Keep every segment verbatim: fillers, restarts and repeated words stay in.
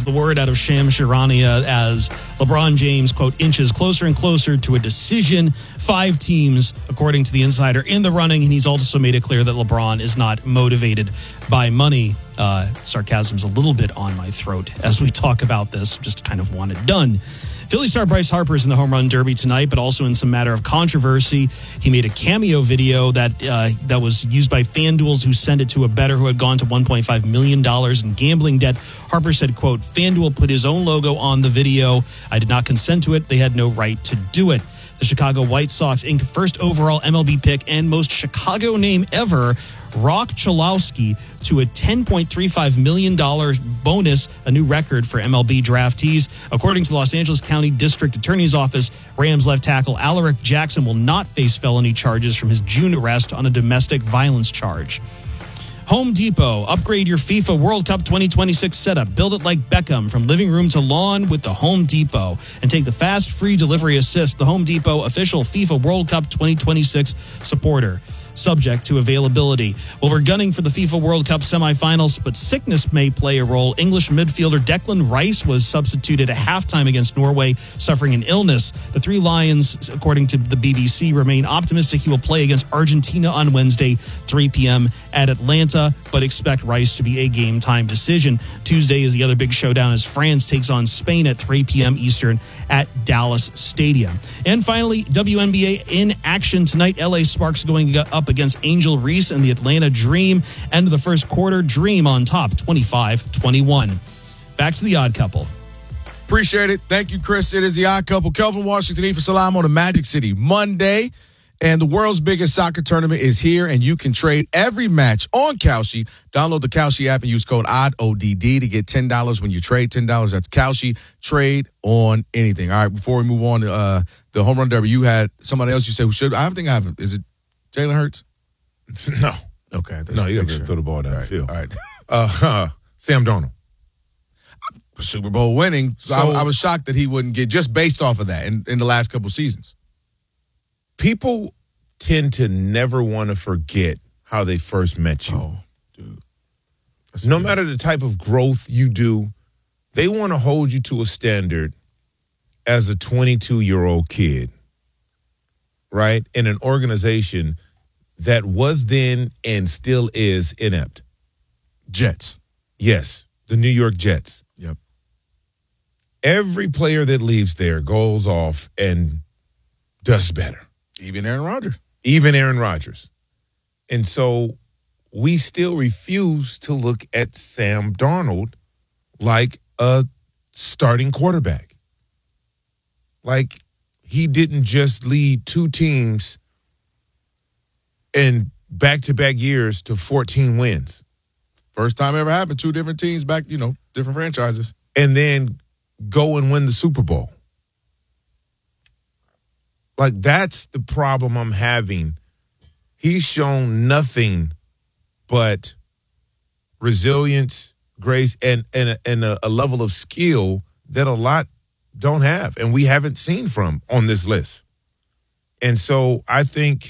the word out of Shams Charania as LeBron James, quote, inches closer and closer to a decision. Five teams, according to the insider, in the running, and he's also made it clear that LeBron is not motivated by money. Uh, sarcasm's a little bit on my throat as we talk about this. Just kind of want it done. Philly star Bryce Harper is in the home run derby tonight, but also in some matter of controversy. He made a cameo video that uh, that was used by FanDuels, who sent it to a bettor who had gone to one point five million dollars in gambling debt. Harper said, quote, FanDuel put his own logo on the video. I did not consent to it. They had no right to do it. The Chicago White Sox inked first overall M L B pick and most Chicago name ever, Rock Chalowski, to a ten point three five million dollars bonus, a new record for M L B draftees. According to the Los Angeles County District Attorney's Office, Rams left tackle Alaric Jackson will not face felony charges from his June arrest on a domestic violence charge. Home Depot, upgrade your FIFA World Cup twenty twenty-six setup. Build it like Beckham, from living room to lawn with the Home Depot. And take the fast, free delivery assist, the Home Depot official FIFA World Cup twenty twenty-six supporter. Subject to availability. Well, we're gunning for the FIFA World Cup semifinals, but sickness may play a role. English midfielder Declan Rice was substituted at halftime against Norway, suffering an illness. The Three Lions, according to the B B C, remain optimistic he will play against Argentina on Wednesday, three p.m. at Atlanta, but expect Rice to be a game-time decision. Tuesday is the other big showdown as France takes on Spain at three p.m. Eastern at Dallas Stadium. And finally, W N B A in action tonight. L A Sparks going up against Angel Reese and the Atlanta Dream. End of the first quarter, Dream on top, twenty-five twenty-one. Back to the Odd Couple. Appreciate it. Thank you, Chris. It is the Odd Couple. Kelvin Washington, Efa Salam on the Magic City Monday. And the world's biggest soccer tournament is here, and you can trade every match on Kalshi. Download the Kalshi app and use code O D D, O D D, to get ten dollars when you trade ten dollars. That's Kalshi. Trade on anything. All right, before we move on to uh, the home run derby, you had somebody else you said who should. I think I have. Is it Jalen Hurts? No. Okay. No, you got to sure. throw the ball down all right, the field. All right. Uh, Sam Darnold. Super Bowl winning. So So- I, I was shocked that he wouldn't get, just based off of that in, in the last couple seasons. People tend to never want to forget how they first met you. Oh, dude. No matter the type of growth you do, they want to hold you to a standard as a twenty-two-year-old kid, right? In an organization that was then and still is inept. Jets. Yes, the New York Jets. Yep. Every player that leaves there goes off and does better. Even Aaron Rodgers. Even Aaron Rodgers. And so we still refuse to look at Sam Darnold like a starting quarterback. Like, he didn't just lead two teams in back-to-back years to fourteen wins. First time ever happened. Two different teams back, you know, different franchises. And then go and win the Super Bowl. Like, that's the problem I'm having. He's shown nothing but resilience, grace, and and, a, and a, a level of skill that a lot don't have, and we haven't seen from on this list. And so I think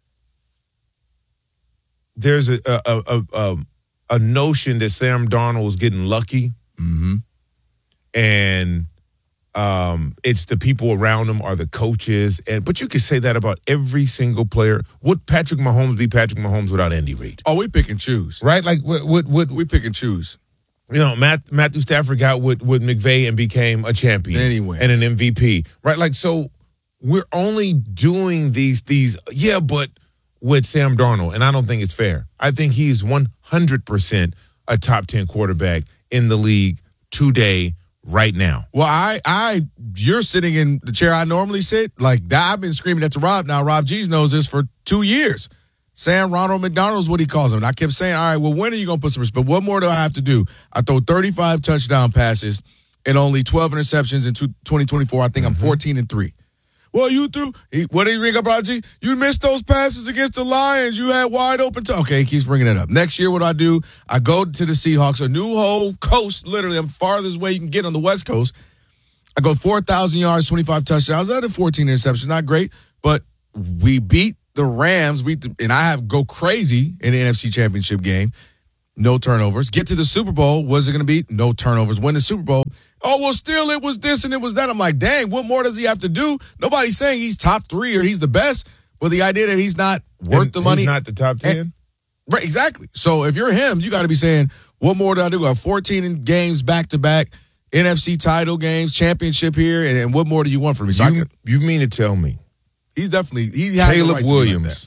there's a a a, a, a notion that Sam Darnold was getting lucky, Mm-hmm. and um, it's the people around him are the coaches. And but you could say that about every single player. Would Patrick Mahomes be Patrick Mahomes without Andy Reid? Oh, we pick and choose. Right? Like, would would, would We pick and choose. you know, Matt, Matthew Stafford got with, with McVay and became a champion Then he wins. and an M V P, right? Like, so we're only doing these, these, yeah, but with Sam Darnold, and I don't think it's fair. I think he's one hundred percent a top ten quarterback in the league today, right now. Well, I, I, you're sitting in the chair I normally sit. Like that, I've been screaming at to Rob. Now, Rob G's knows this for two years. Sam Ronald McDonald is what he calls him. And I kept saying, all right, well, when are you going to put some respect? What more do I have to do? I throw thirty-five touchdown passes and only twelve interceptions in twenty twenty-four. I think mm-hmm. I'm fourteen and three. Well, you threw, he, what did he ring up, Rob G? You missed those passes against the Lions. You had wide open. T- okay, he keeps bringing it up. Next year, what do I do? I go to the Seahawks, a new whole coast, literally, I'm farthest way you can get on the West Coast. I go four thousand yards, twenty-five touchdowns. I had fourteen interceptions. Not great, but we beat the Rams. We and I have go crazy in the N F C Championship game. No turnovers. Get to the Super Bowl. Was it going to be? No turnovers. Win the Super Bowl. Oh, well, still it was this and it was that. I'm like, dang, what more does he have to do? Nobody's saying he's top three or he's the best, but the idea that he's not worth And the money. He's not the top ten? And, right, exactly. So if you're him, you got to be saying, what more do I do? I have fourteen games back-to-back, N F C title games, championship here, and, and what more do you want from me? So I You, could, you mean to tell me he's definitely – he has the Caleb right to be like Williams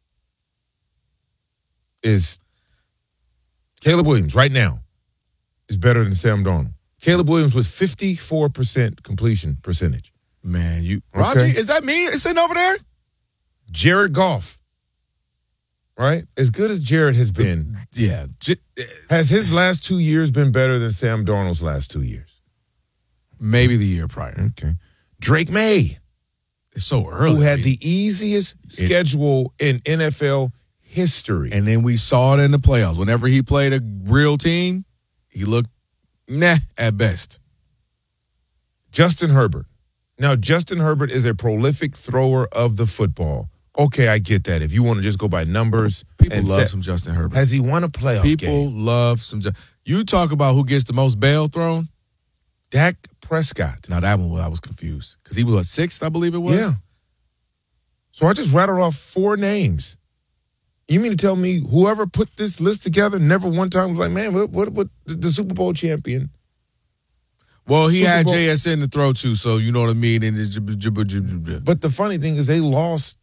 that. is Caleb Williams right now is better than Sam Darnold. Caleb Williams with fifty-four percent completion percentage. Man, you Okay. Raji, is that me sitting over there? Jared Goff, right? As good as Jared has been, Yeah. J- has his last two years been better than Sam Darnold's last two years? Maybe the year prior. Okay. Drake May, It's so early. who had I mean, the easiest schedule in N F L history. and then we saw it in the playoffs. Whenever he played a real team, he looked nah at best. Justin Herbert. Now, Justin Herbert is a prolific thrower of the football. Okay, I get that. If you want to just go by numbers. People and love set- some Justin Herbert. Has he won a playoff People game? love some. Ju- You talk about who gets the most bail thrown. Dak Prescott. Now that one, I was confused because he was what, sixth, I believe it was. Yeah. So I just rattled off four names. You mean to tell me whoever put this list together never one time was like, man, what, what, what the, the Super Bowl champion? Well, he Super had Bowl- J S N to throw to, so you know what I mean. And it's jib- jib- jib- jib- jib- But the funny thing is they lost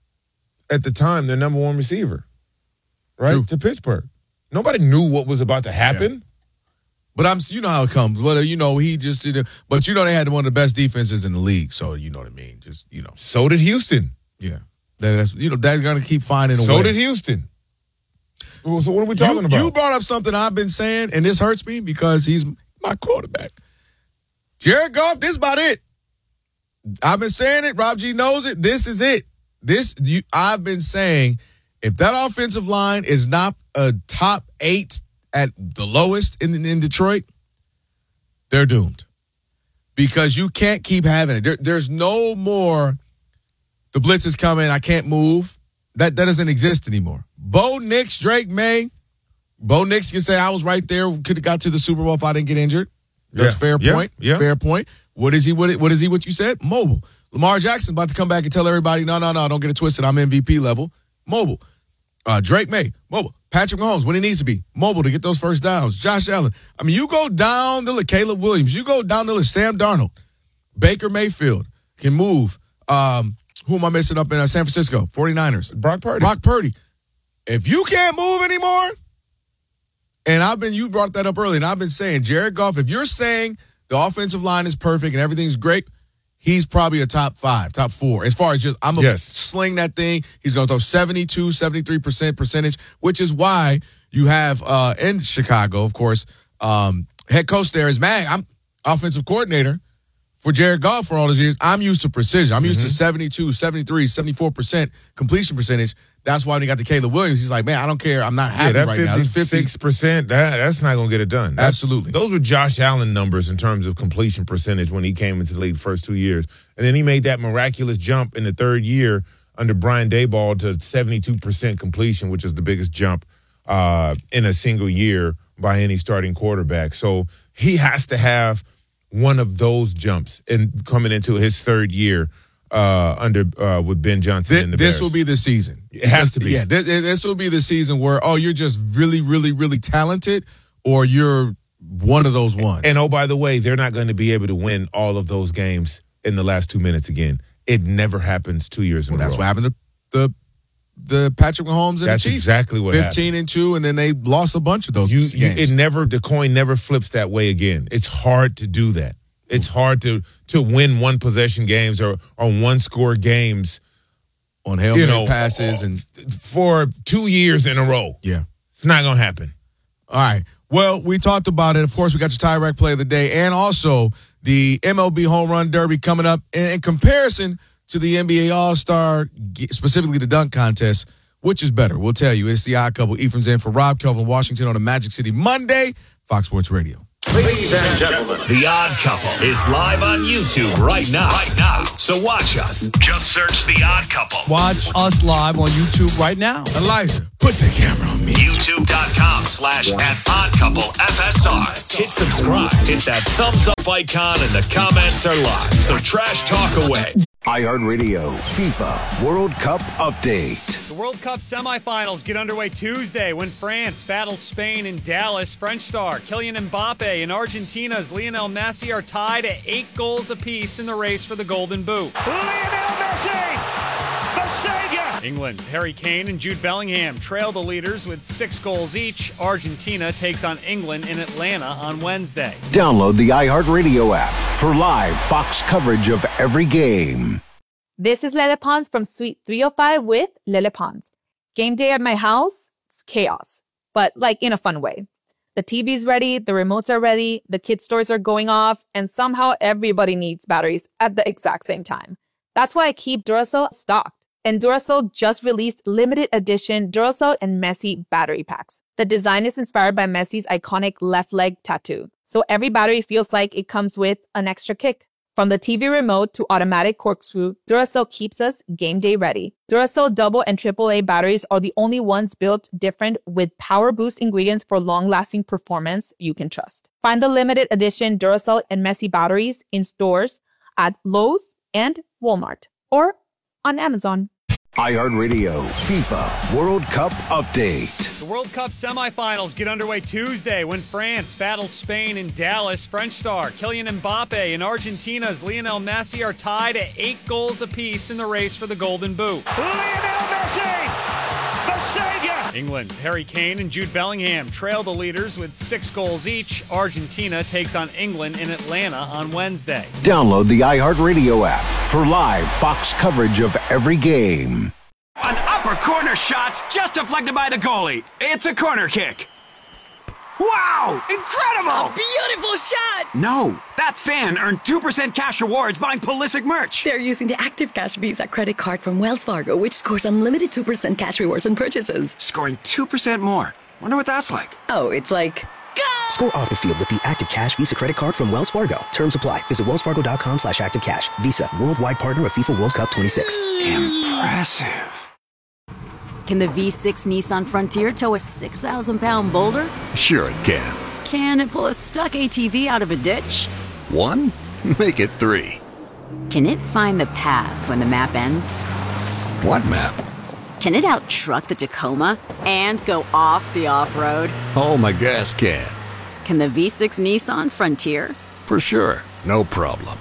at the time their number one receiver, right, True. to Pittsburgh. Nobody knew what was about to happen. But I'm, you know how it comes. Whether you know he just did it, but you know they had one of the best defenses in the league, so you know what I mean. Just you know, So did Houston. yeah. That- That's you know they're gonna keep finding a So way. did Houston. Well, So what are we talking you, about? You brought up something I've been saying, and this hurts me because he's my quarterback. Jared Goff, this is about it. I've been saying it. Rob G knows it. This is it. This you, I've been saying. If that offensive line is not a top eight at the lowest in in Detroit, they're doomed because you can't keep having it. There, there's no more. The blitz is coming. I can't move. That that doesn't exist anymore. Bo Nix, Drake May. Bo Nix can say I was right there. Could have got to the Super Bowl if I didn't get injured. That's Yeah. fair Yeah. point. Yeah. Fair point. What is he? What, what is he? What you said? Mobile. Lamar Jackson about to come back and tell everybody, no, no, no, don't get it twisted. I'm M V P level. Mobile. Uh, Drake May. Mobile. Patrick Mahomes when he needs to be. Mobile to get those first downs. Josh Allen. I mean, you go down the list. Caleb Williams. You go down the list. Sam Darnold. Baker Mayfield can move. Um, who am I missing up in uh, San Francisco? forty-niners. Brock Purdy. Brock Purdy. If you can't move anymore, and I've been, you brought that up earlier, and I've been saying, Jared Goff, if you're saying the offensive line is perfect and everything's great, he's probably a top five, top four. As far as just, I'm going to Yes. sling that thing. He's going to throw seventy-two, seventy-three percent percentage, which is why you have uh, in Chicago, of course, um, head coach there is Mag. I'm offensive coordinator for Jared Goff for all those years. I'm used to precision. I'm used to seventy-two, seventy-three, seventy-four percent completion percentage. That's why when he got to Caleb Williams, he's like, man, I don't care. I'm not Yeah, happy that right now. This fifty. fifty-six percent, that, that's not going to get it done. That's- Absolutely. Those were Josh Allen numbers in terms of completion percentage when he came into the league the first two years. And then he made that miraculous jump in the third year under Brian Daboll to seventy-two percent completion, which is the biggest jump uh, in a single year by any starting quarterback. So he has to have one of those jumps in coming into his third year uh, under uh, with Ben Johnson This, and the this Bears. will be the season. It has to be. Yeah, this, this will be the season where, oh, you're just really, really, really talented, or you're one of those ones. And oh, by the way, they're not going to be able to win all of those games in the last two minutes again. It never happens two years in well, a that's row. what happened to the the Patrick Mahomes and That's the Chiefs. exactly what fifteen and two, and then they lost a bunch of those You, you, games. it never the coin never flips that way again. It's hard to do that. It's hard to to win one possession games or or one score games on Hail you Mary know, passes and for two years in a row. yeah. It's not going to happen. All right. Well, we talked about it. Of course, we got your tie rack play of the day and also the M L B Home Run Derby coming up. In, in comparison to the N B A All-Star, specifically the dunk contest, which is better? We'll tell you. It's the Odd Couple. Ephraim's in for Rob Kelvin Washington on the Magic City Monday, Fox Sports Radio. Ladies and gentlemen, The Odd Couple is live on YouTube right now. Right now. So watch us. Just search The Odd Couple. Watch us live on YouTube right now. Elijah, put the camera on me. YouTube.com slash at Odd Couple F S R. Hit subscribe. Hit that thumbs up icon and the comments are live. So trash talk away. iHeartRadio FIFA World Cup update. The World Cup semifinals get underway Tuesday when France battles Spain in Dallas. French star Kylian Mbappe and Argentina's Lionel Messi are tied at eight goals apiece in the race for the Golden Boot. Lionel Messi! The Savior! England's Harry Kane and Jude Bellingham trail the leaders with six goals each. Argentina takes on England in Atlanta on Wednesday. Download the iHeartRadio app for live Fox coverage of every game. This is Lele Pons from Suite three oh five with Lele Pons. Game day at my house, it's chaos, but like in a fun way. The T V's ready, the remotes are ready, the kids' stores are going off, and somehow everybody needs batteries at the exact same time. That's why I keep Duracell stocked. And Duracell just released limited edition Duracell and Messi battery packs. The design is inspired by Messi's iconic left leg tattoo. So every battery feels like it comes with an extra kick. From the T V remote to automatic corkscrew, Duracell keeps us game day ready. Duracell double and triple A batteries are the only ones built different with power boost ingredients for long-lasting performance you can trust. Find the limited edition Duracell and Messi batteries in stores at Lowe's and Walmart or on Amazon. iHeartRadio FIFA World Cup update. The World Cup semifinals get underway Tuesday when France battles Spain in Dallas. French star Kylian Mbappe and Argentina's Lionel Messi are tied at eight goals apiece in the race for the Golden Boot. Lionel Messi! The Savior! England's Harry Kane and Jude Bellingham trail the leaders with six goals each. Argentina takes on England in Atlanta on Wednesday. Download the iHeartRadio app for live Fox coverage of every game. An upper corner shot just deflected by the goalie. It's a corner kick. Wow! Incredible! Beautiful shot! No, that fan earned two percent cash rewards buying Pulisic merch. They're using the Active Cash Visa credit card from Wells Fargo, which scores unlimited two percent cash rewards on purchases. Scoring two percent more. Wonder what that's like. Oh, it's like... Go! Score off the field with the Active Cash Visa credit card from Wells Fargo. Terms apply. Visit wellsfargo.com slash active cash. Visa, worldwide partner of FIFA World Cup twenty-six. Impressive. Can the V six Nissan Frontier tow a six thousand pound boulder? Sure it can. Can it pull a stuck A T V out of a ditch? One? Make it three. Can it find the path when the map ends? What map? Can it out-truck the Tacoma and go off the off-road? Oh, my gas can. Can the V six Nissan Frontier? For sure. No problem.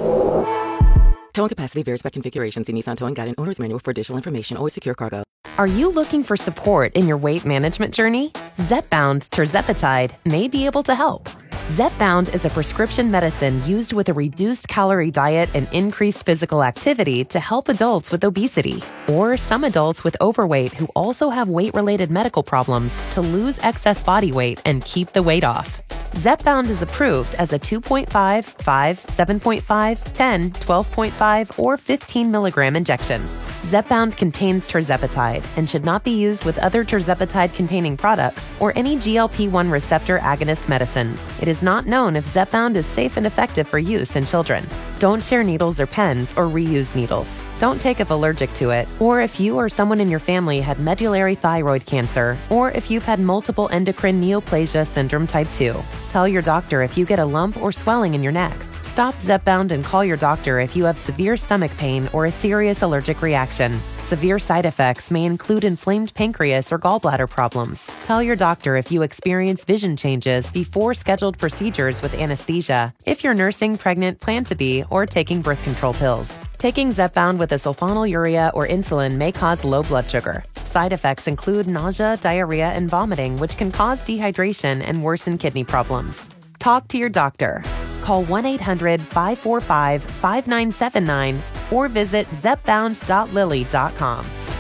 Towing capacity varies by configuration. See Nissan Towing Guide and Owner's Manual for additional information. Always secure cargo. Are you looking for support in your weight management journey? Zepbound tirzepatide may be able to help. Zepbound is a prescription medicine used with a reduced calorie diet and increased physical activity to help adults with obesity or some adults with overweight who also have weight-related medical problems to lose excess body weight and keep the weight off. Zepbound is approved as a two point five, five, seven point five, ten, twelve point five, or fifteen milligram injection. Zepbound contains tirzepatide and should not be used with other tirzepatide-containing products or any G L P one receptor agonist medicines. It is not known if Zepbound is safe and effective for use in children. Don't share needles or pens or reuse needles. Don't take if allergic to it, or if you or someone in your family had medullary thyroid cancer, or if you've had multiple endocrine neoplasia syndrome type two. Tell your doctor if you get a lump or swelling in your neck. Stop Zepbound and call your doctor if you have severe stomach pain or a serious allergic reaction. Severe side effects may include inflamed pancreas or gallbladder problems. Tell your doctor if you experience vision changes before scheduled procedures with anesthesia, if you're nursing, pregnant, plan to be, or taking birth control pills. Taking Zepbound with a sulfonylurea or insulin may cause low blood sugar. Side effects include nausea, diarrhea, and vomiting, which can cause dehydration and worsen kidney problems. Talk to your doctor. Call one eight hundred, five four five, five nine seven nine or visit zepbound dot lilly dot com.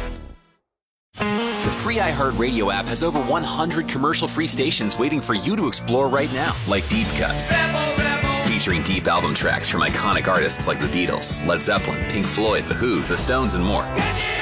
The free iHeartRadio app has over one hundred commercial-free stations waiting for you to explore right now, like Deep Cuts. Featuring deep album tracks from iconic artists like the Beatles, Led Zeppelin, Pink Floyd, The Who, The Stones, and more.